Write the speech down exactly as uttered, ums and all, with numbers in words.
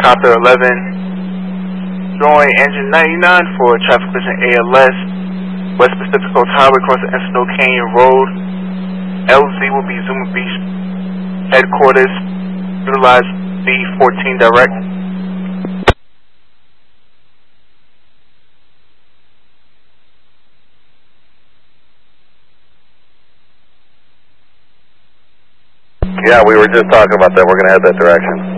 Copter eleven, join engine ninety-nine for traffic collision A L S, West Pacific Coast Highway crossing Encino Canyon Road. L Z will be Zuma Beach headquarters, utilize B fourteen direct. Yeah, we were just talking about that. We're going to head that direction.